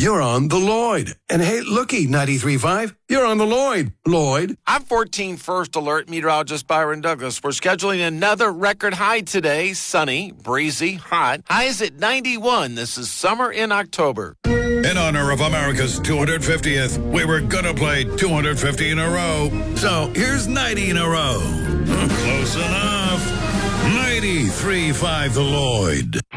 you're on the Lloyd. And hey, looky, 93.5, you're on the Lloyd. Lloyd. I'm 14 First Alert meteorologist Byron Douglas. We're scheduling another record high today. Sunny, breezy, hot. High is at 91. This is summer in October. In honor of America's 250th, we were gonna play 250 in a row. So here's 90 in a row. Close enough. 93.5 the Lloyd.